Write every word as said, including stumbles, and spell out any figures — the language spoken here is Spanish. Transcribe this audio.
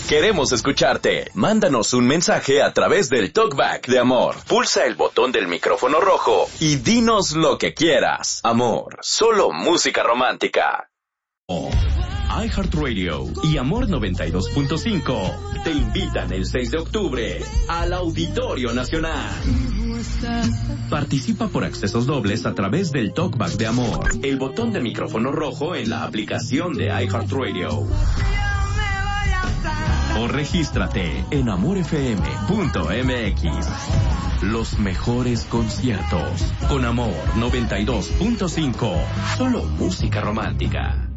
Queremos escucharte. Mándanos un mensaje a través del Talkback de Amor. Pulsa el botón del micrófono rojo y dinos lo que quieras. Amor, solo música romántica. Oh. iHeartRadio y Amor noventa y dos punto cinco te invitan el seis de octubre al Auditorio Nacional. Participa por accesos dobles a través del Talkback de Amor, el botón de micrófono rojo en la aplicación de iHeartRadio. O regístrate en amor f m punto m x. Los mejores conciertos con Amor noventa y dos punto cinco. Solo música romántica.